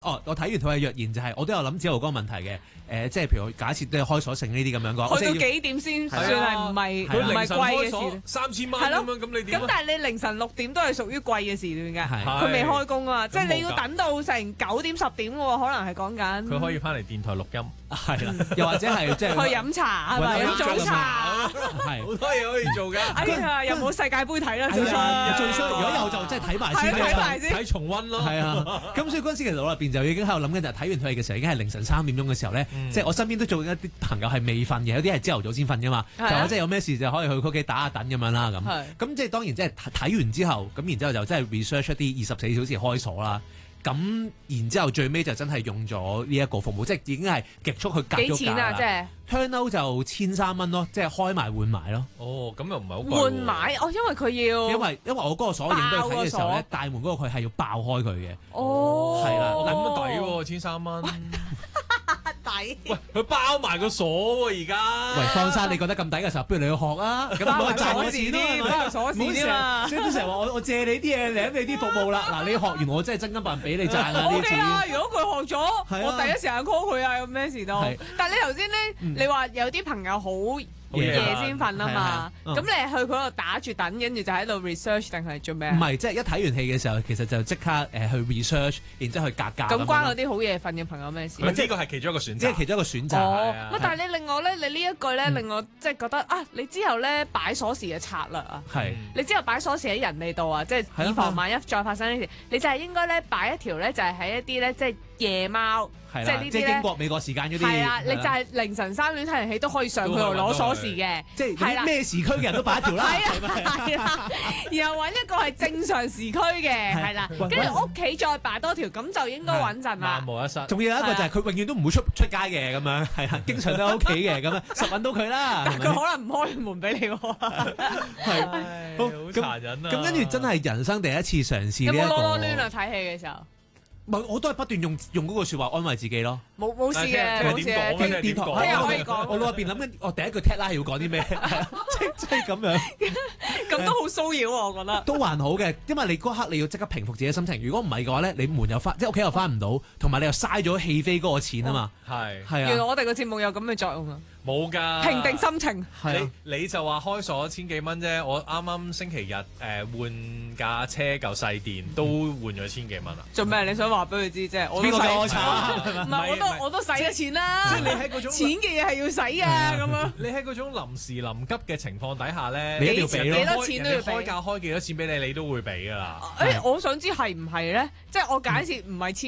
我睇完套戲若然就係，我都有諗之後嗰個問題嘅。即係譬如假設都係開鎖性呢啲咁樣講， 去到幾點先算係唔係貴嘅時段 ？3000蚊咁樣，咁你點啊？ 咁但係你凌晨6點都係屬於貴嘅時段㗎， 係佢未開工啊，即係你要等到成9點10點喎，可能係講緊。 佢可以翻嚟電台錄音， 係啦，又或者係即係去飲茶係咪？飲早茶， 係好多嘢可以做㗎。 哎呀，又冇世界盃睇啦，最最衰，如果有就即係睇埋先， 睇埋先， 睇重溫咯。 係啊，咁所以嗰陣時其實我入邊就已經喺度諗緊，就係睇完套戲嘅時候已經係凌晨3點鐘嘅時候咧，即係我身邊都做緊一啲朋友係未瞓嘅，有啲係朝頭早先瞓㗎嘛，就即係有咩事就可以去佢屋企打下躉咁樣啦咁即係當然即係睇完之後，咁然之後就真係 research 一啲24小時開鎖啦。咁然之後最尾就真係用咗呢一個服務，即係已經係極速去格咗價啦。幾錢啊？即係 turn out 就1300蚊咯，即係開埋換埋咯。 哦，咁又唔係好貴。 換埋因為佢要因為我嗰個鎖影俾佢睇嘅時候咧，大門嗰個佢係要爆開佢嘅。 哦， 係啦， 咁樣抵喎，1300蚊。 抵！ 喂，佢包埋個鎖喎，而家。 喂，方生，你覺得咁抵嘅時候，不如你去學啊！咁我賺我錢咯， 包鎖匙啊嘛！ 所以都成日話我借你啲嘢，領你啲服務啦。嗱，你學完我真係真金白銀俾你賺啊！呢啲錢。 如果佢學咗，我第一時間 call 佢啊！有咩事都。但係你頭先咧，你話有啲朋友好夜先瞓啊嘛，咁你係去佢嗰度打住等，跟住就喺度 research 定係做咩？ 唔係，即係一睇完戲嘅時候，其實就即刻去 research，然之後去格價。 咁關嗰啲好夜瞓嘅朋友咩事？ 呢個係其中一個選擇， 即係其中一個選擇。 乜？但係你另外咧，你呢一句咧令我即係覺得啊，你之後咧擺鎖匙嘅策略啊， 係你之後擺鎖匙喺人哋度啊，即係以防萬一再發生呢事，你就係應該咧擺一條咧，就係喺一啲咧即係夜貓。即係呢啲咧， 英國美國時間嗰啲。 係啊，你就係凌晨3點睇完戲都可以上佢度攞鎖匙嘅。 即係咩時區嘅人都擺一條啦。 係啦，然後揾一個係正常時區嘅，係啦，跟住屋企再擺多條，咁就應該穩陣啦。 萬無一失。 仲要有一個就係佢永遠都唔會出街嘅咁樣，係啦，經常都喺屋企嘅咁樣，實揾到佢啦。 但係佢可能唔開門俾你喎。 係， 好殘忍啊！ 咁跟住真係人生第一次嘗試呢一個。 有冇囉囉攣啊？睇戲嘅時候。 我都係不斷用嗰句説話安慰自己咯。 冇事嘅，冇事嘅。 電台聽日可以講。 我腦入邊諗緊，我第一句 tag 拉要講啲咩？即係咁樣。 咁都好騷擾喎，我覺得。 都還好嘅，因為你嗰刻你要即刻平復自己心情。如果唔係嘅話咧，你門又翻，即係屋企又翻唔到，同埋你又嘥咗戲飛嗰個錢啊嘛。 係啊。 原來我哋個節目有咁嘅作用啊！ 冇㗎， 平定心情。 你就話開鎖千幾蚊啫，我啱啱星期日換架車嚿細電都換咗千幾蚊啊！ 做咩？你想話俾佢知啫？我都使。唔係我都使咗錢啦。 即係你喺嗰種錢嘅嘢係要使㗎咁樣。 你喺嗰種臨時臨急嘅情況底下咧， 你一定要俾咯。 幾多錢都要俾。 開價開幾多錢俾你，你都會俾㗎啦。 我想知係唔係咧？即係我假設唔係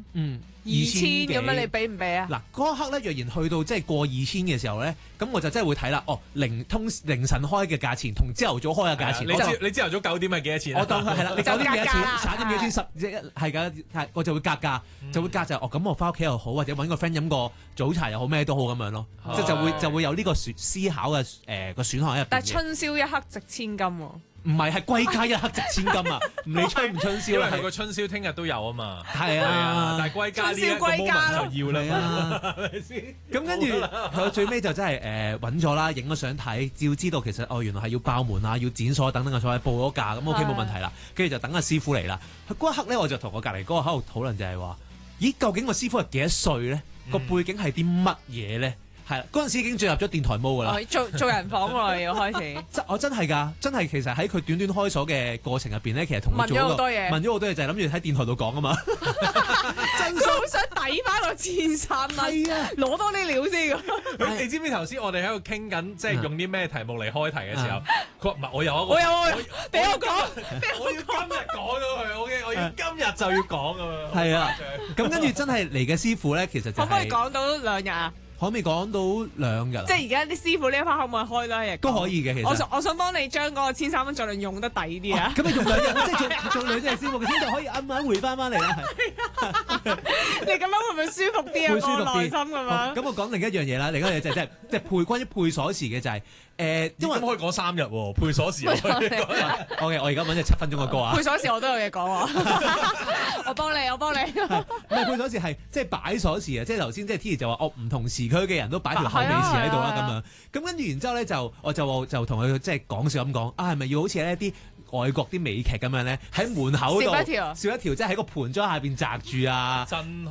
1300。2000咁樣，你俾唔俾啊？ 嗱，嗰一刻咧，若然去到即係過2000嘅時候咧，咁我就真係會睇啦。凌晨開嘅價錢同朝頭早開嘅價錢， 你朝頭早9點係幾多錢？ 我當佢係啦，你9點幾多錢，3點幾多錢，係㗎，我就會格價，就會格就咁我翻屋企又好，或者揾個 friend 飲個早茶又好，咩都好咁樣咯，即係就會有呢個思考嘅個選項喺入邊。 但係春宵一刻值千金喎。 唔係，係貴價一刻值千金啊！唔理春唔春宵啦， 因為個春宵聽日都有啊嘛。 係啊， 但係貴價呢一個 moment 就要啦，係咪先？ 咁跟住佢最尾就真係揾咗啦，影咗相睇，照知道其實原來係要爆門啊，要剪鎖等等嘅所謂報咗價，咁 OK 冇問題啦。跟住就等阿師傅嚟啦。嗰一刻咧，我就同我隔離嗰個喺度討論就係話：咦，究竟個師傅係幾多歲咧？個背景係啲乜嘢咧？係啦，嗰陣時已經進入咗電台模㗎啦。 做人房喎，要開始。 我真係㗎，真係其實喺佢短短開鎖嘅過程入邊咧，其實同佢問咗好多嘢， 就係諗住喺電台度講啊嘛。 真心好想抵翻個1300蚊，係啊，攞多啲料先。 你知唔知頭先我哋喺度傾緊，即係用啲咩題目嚟開題嘅時候，佢話唔係我有一個， 我俾我講， 我要今日講咗佢，OK，我要今日就要講咁樣。 係啊，咁跟住真係嚟嘅師傅咧，其實就可唔可以講到2日啊？ 可唔可以講到2日？ 即係而家啲師傅呢一 part 可唔可以開多一日？ 都可以嘅，其實。 我想幫你將嗰個1300蚊盡量用得抵啲啊！ 咁你用2日，即係做2隻師傅，先就可以啱啱回翻嚟啦。 你咁樣會唔會舒服啲啊？ 會舒服啲。 內心咁樣。 咁我講另一樣嘢啦，另一樣嘢就係即係關於配鎖匙嘅就係因為可以講3日喎，配鎖匙。 OK，我而家揾隻7分鐘嘅歌啊。 配鎖匙我都有嘢講喎，我幫你。 唔係配鎖匙係即係擺鎖匙啊！即係頭先即係 T 就話唔同時區嘅人都擺條後尾匙喺度啦咁樣。咁跟住然之後咧我就同佢即係講笑咁講係咪要好似一啲外國啲美劇咁樣咧，喺門口度攝一條即係喺個盆栽下邊擲住啊！ 真